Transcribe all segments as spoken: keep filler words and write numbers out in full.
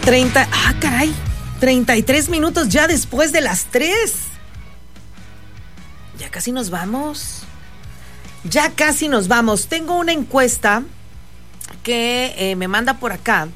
treinta, ah, caray, treinta y tres minutos ya después de las tres. Ya casi nos vamos. Ya casi nos vamos. Tengo una encuesta que eh, me manda por acá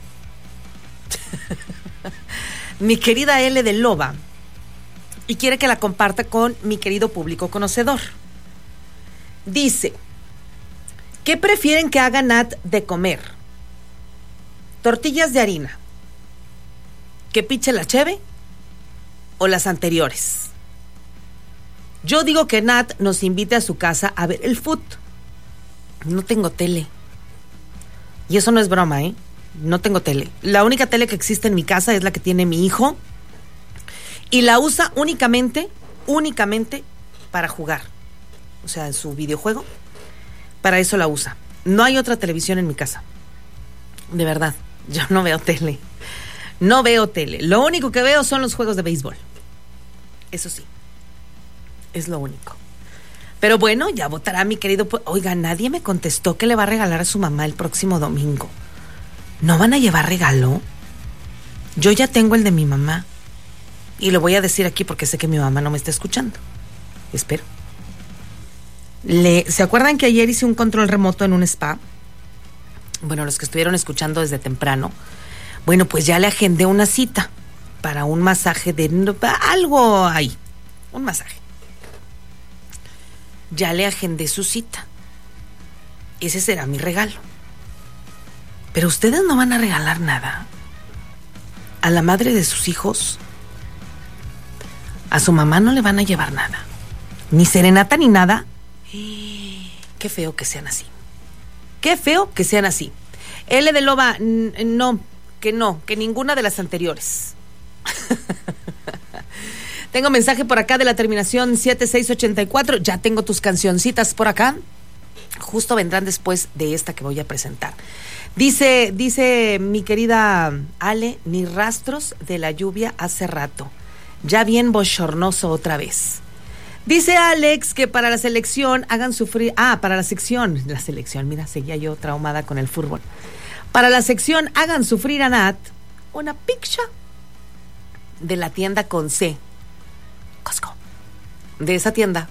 mi querida L de Loba y quiere que la comparta con mi querido público conocedor. Dice: ¿qué prefieren que haga Nat de comer? ¿Tortillas de harina, que piche la cheve o las anteriores? Yo digo que Nat nos invite a su casa a ver el fut. No tengo tele. Y eso no es broma, ¿eh? No tengo tele. La única tele que existe en mi casa es la que tiene mi hijo. Y la usa únicamente, únicamente para jugar. O sea, en su videojuego. Para eso la usa. No hay otra televisión en mi casa. De verdad, yo no veo tele. No veo tele. Lo único que veo son los juegos de béisbol. Eso sí. Es lo único. Pero bueno, ya votará mi querido... Oiga, nadie me contestó que le va a regalar a su mamá el próximo domingo. ¿No van a llevar regalo? Yo ya tengo el de mi mamá. Y lo voy a decir aquí porque sé que mi mamá no me está escuchando. Espero. Le, ¿Se acuerdan que ayer hice un control remoto en un spa? Bueno, los que estuvieron escuchando desde temprano. Bueno, pues ya le agendé una cita para un masaje de... Algo ahí. Un masaje. Ya le agendé su cita. Ese será mi regalo. Pero ustedes no van a regalar nada. A la madre de sus hijos, a su mamá no le van a llevar nada. Ni serenata ni nada. Qué feo que sean así. Qué feo que sean así. L de Loba, n- no, que no, que ninguna de las anteriores. Tengo mensaje por acá de la terminación siete seis ocho cuatro. Ya tengo tus cancioncitas por acá. Justo vendrán después de esta que voy a presentar. Dice, dice mi querida Ale, ni rastros de la lluvia hace rato. Ya bien bochornoso otra vez. Dice Alex que para la selección hagan sufrir... Ah, para la sección. La selección, mira, seguía yo traumada con el fútbol. Para la sección hagan sufrir a Nat una picture de la tienda con C. Costco. De esa tienda.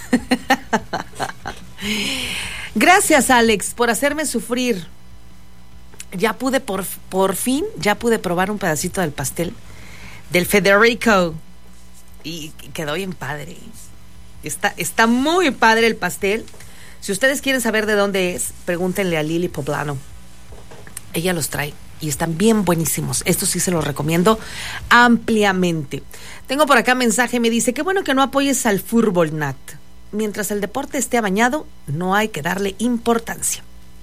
Gracias, Alex, por hacerme sufrir. Ya pude por, por fin, ya pude probar un pedacito del pastel del Federico y quedó bien padre. Está, está muy padre el pastel. Si ustedes quieren saber de dónde es, pregúntenle a Lili Poblano. Ella los trae y están bien buenísimos. Esto sí se los recomiendo ampliamente. Tengo por acá mensaje, me dice: qué bueno que no apoyes al fútbol, Nat. Mientras el deporte esté bañado, no hay que darle importancia.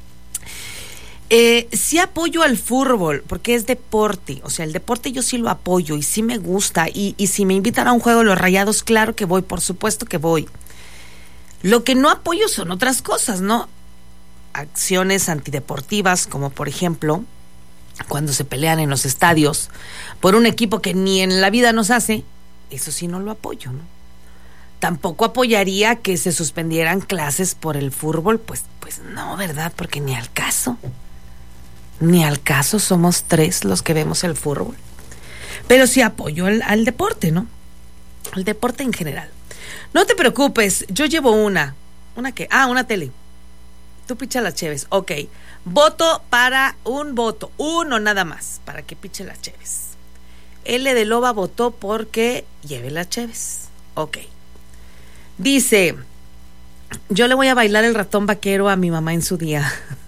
Eh, sí apoyo al fútbol, porque es deporte. O sea, el deporte yo sí lo apoyo y sí me gusta. Y, y si me invitan a un juego de los Rayados, claro que voy, por supuesto que voy. Lo que no apoyo son otras cosas, ¿no? Acciones antideportivas, como por ejemplo, cuando se pelean en los estadios por un equipo que ni en la vida nos hace. Eso sí no lo apoyo, ¿no? Tampoco apoyaría que se suspendieran clases por el fútbol, pues, pues no, ¿verdad? Porque ni al caso. Ni al caso, somos tres los que vemos el fútbol. Pero sí apoyo al, al deporte, ¿no? El deporte en general. No te preocupes, yo llevo una. ¿Una qué? Ah, una tele. Tú picha las cheves. Ok. Voto para un voto. Uno nada más. Para que piche las cheves. L de Loba votó porque lleve las cheves. Ok. Dice: yo le voy a bailar el ratón vaquero a mi mamá en su día.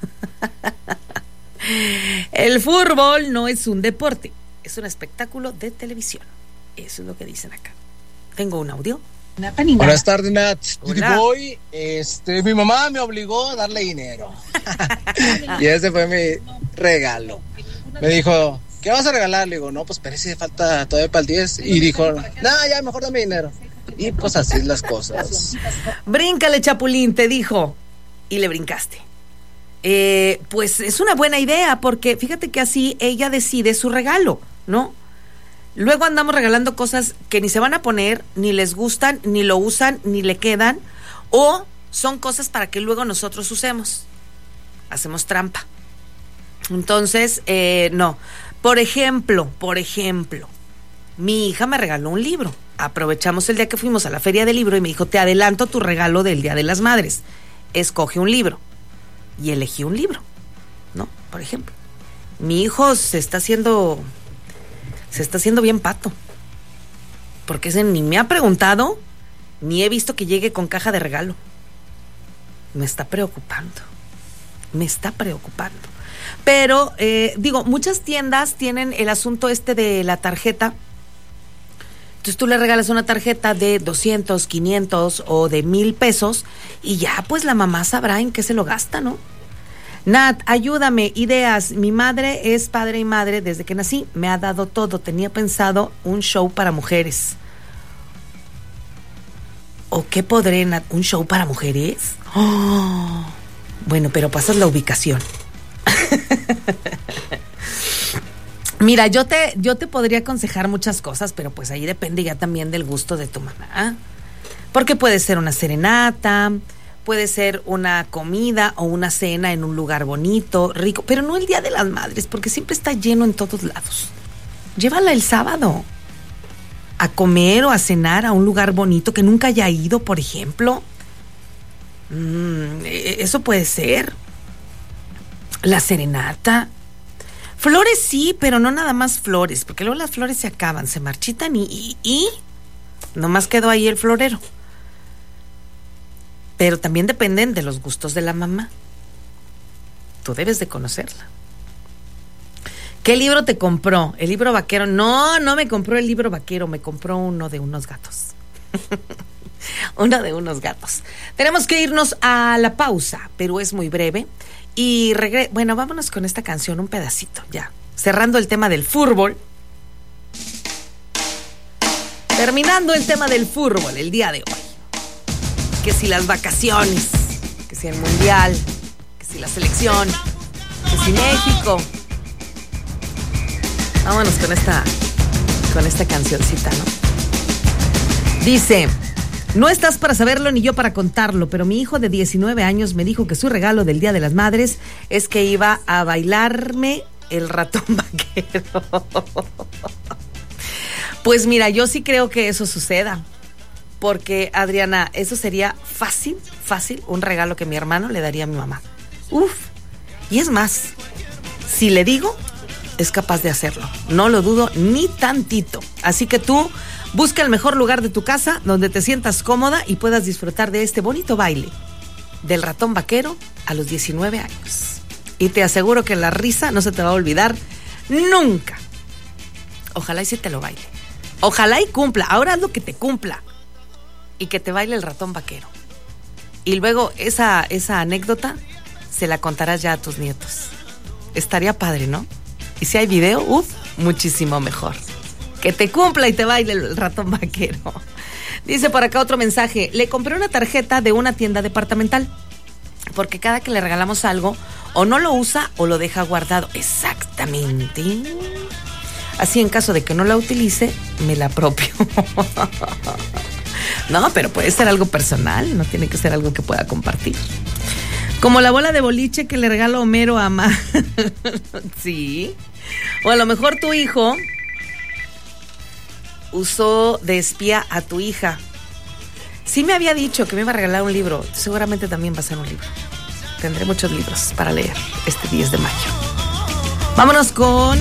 El fútbol no es un deporte, es un espectáculo de televisión. Eso es lo que dicen acá. Tengo un audio. Buenas tardes, Nat. Hola. Voy, este, mi mamá me obligó a darle dinero. Y ese fue mi regalo. Me dijo: ¿qué vas a regalar? Le digo: no, pues parece que falta todavía para el diez. Y dijo: no, ya, mejor dame dinero. Y pues así las cosas. Bríncale, Chapulín, te dijo. Y le brincaste. Eh, pues es una buena idea, porque fíjate que así ella decide su regalo, ¿no? Luego andamos regalando cosas que ni se van a poner, ni les gustan, ni lo usan, ni le quedan, o son cosas para que luego nosotros usemos. Hacemos trampa. Entonces, eh, no. Por ejemplo, por ejemplo, mi hija me regaló un libro. Aprovechamos el día que fuimos a la feria del libro y me dijo, te adelanto tu regalo del Día de las Madres. Escoge un libro. Y elegí un libro, ¿no? Por ejemplo. Mi hijo se está haciendo, se está haciendo bien pato. Porque ese ni me ha preguntado, ni he visto que llegue con caja de regalo. Me está preocupando. Me está preocupando. Pero, eh, digo, muchas tiendas tienen el asunto este de la tarjeta. Entonces tú le regalas una tarjeta de doscientos, quinientos o de mil pesos y ya pues la mamá sabrá en qué se lo gasta, ¿no? Nat, ayúdame, ideas. Mi madre es padre y madre desde que nací. Me ha dado todo. Tenía pensado un show para mujeres. ¿O qué podré, Nat? ¿Un show para mujeres? Oh, bueno, pero pasas la ubicación. Mira, yo te, yo te podría aconsejar muchas cosas, pero pues ahí depende ya también del gusto de tu mamá. Porque puede ser una serenata, puede ser una comida o una cena en un lugar bonito, rico, pero no el Día de las Madres, porque siempre está lleno en todos lados. Llévala el sábado a comer o a cenar a un lugar bonito que nunca haya ido, por ejemplo. Mm, eso puede ser. La serenata. Flores sí, pero no nada más flores, porque luego las flores se acaban, se marchitan y, y, y nomás quedó ahí el florero. Pero también dependen de los gustos de la mamá. Tú debes de conocerla. ¿Qué libro te compró? ¿El libro vaquero? No, no me compró el libro vaquero, me compró uno de unos gatos. Uno de unos gatos. Tenemos que irnos a la pausa, pero es muy breve. Y regre- bueno, vámonos con esta canción, un pedacito, ya. Cerrando el tema del fútbol. Terminando el tema del fútbol el día de hoy. Que si las vacaciones, que si el mundial, que si la selección, que si México. Vámonos con esta, con esta cancioncita, ¿no? Dice... No estás para saberlo ni yo para contarlo, pero mi hijo de diecinueve años me dijo que su regalo del Día de las Madres es que iba a bailarme el ratón vaquero. Pues mira, yo sí creo que eso suceda, porque Adriana, eso sería fácil, fácil, un regalo que mi hermano le daría a mi mamá. Uf, y es más, si le digo, es capaz de hacerlo, no lo dudo ni tantito. Así que tú... busca el mejor lugar de tu casa donde te sientas cómoda y puedas disfrutar de este bonito baile del ratón vaquero a los diecinueve años. Y te aseguro que la risa no se te va a olvidar nunca. Ojalá y sí te lo baile. Ojalá y cumpla. Ahora haz lo que te cumpla. Y que te baile el ratón vaquero. Y luego esa, esa anécdota se la contarás ya a tus nietos. Estaría padre, ¿no? Y si hay video, uff, muchísimo mejor. Que te cumpla y te baile el ratón vaquero. Dice por acá otro mensaje. Le compré una tarjeta de una tienda departamental. Porque cada que le regalamos algo, o no lo usa o lo deja guardado. Exactamente. Así en caso de que no la utilice, me la apropio. No, pero puede ser algo personal. No tiene que ser algo que pueda compartir. Como la bola de boliche que le regala Homero a Ma. Sí. O a lo mejor tu hijo... usó de espía a tu hija. Sí me había dicho que me iba a regalar un libro. Seguramente también va a ser un libro. Tendré muchos libros para leer este diez de mayo. Vámonos con...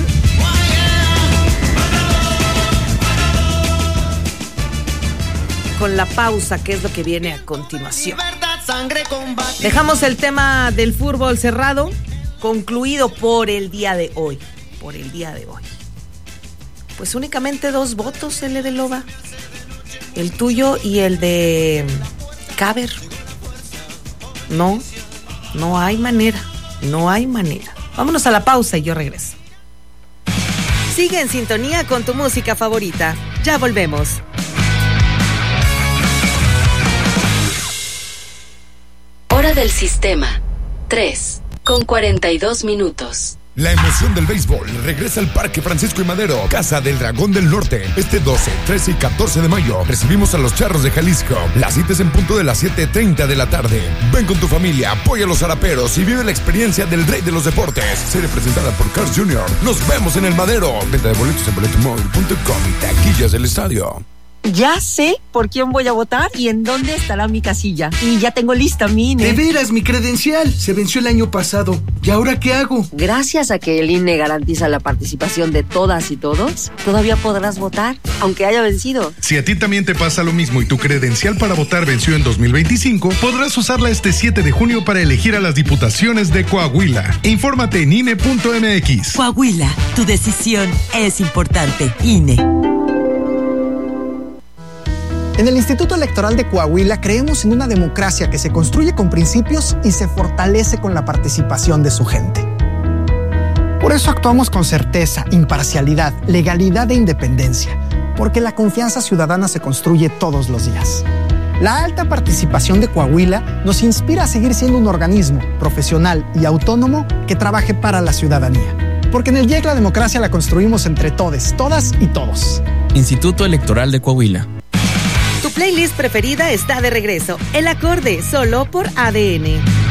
con la pausa, que es lo que viene a continuación. Dejamos el tema del fútbol cerrado, concluido por el día de hoy. Por el día de hoy. Pues únicamente dos votos, L de Loba. El tuyo y el de Caber. No, no hay manera, no hay manera. Vámonos a la pausa y yo regreso. Sigue en sintonía con tu música favorita. Ya volvemos. Hora del sistema. tres, con cuarenta y dos minutos. La emoción del béisbol regresa al Parque Francisco y Madero, Casa del Dragón del Norte. Este doce, trece y catorce de mayo recibimos a los Charros de Jalisco. La cita es en punto de las siete treinta de la tarde. Ven con tu familia, apoya a los zaraperos y vive la experiencia del rey de los deportes. Serie presentada por Cars junior Nos vemos en el Madero. Venta de boletos en boleto móvil punto com y taquillas del estadio. Ya sé por quién voy a votar y en dónde estará mi casilla. Y ya tengo lista mi I N E. De veras, mi credencial se venció el año pasado. ¿Y ahora qué hago? Gracias a que el I N E garantiza la participación de todas y todos, todavía podrás votar, aunque haya vencido. Si a ti también te pasa lo mismo y tu credencial para votar venció en dos mil veinticinco, podrás usarla este siete de junio para elegir a las diputaciones de Coahuila. Infórmate en I N E punto M X. Coahuila, tu decisión es importante. I N E. En el Instituto Electoral de Coahuila creemos en una democracia que se construye con principios y se fortalece con la participación de su gente. Por eso actuamos con certeza, imparcialidad, legalidad e independencia, porque la confianza ciudadana se construye todos los días. La alta participación de Coahuila nos inspira a seguir siendo un organismo profesional y autónomo que trabaje para la ciudadanía. Porque en el I E C la democracia la construimos entre todes, todas y todos. Instituto Electoral de Coahuila. Tu playlist preferida está de regreso. El Acorde, solo por A D N.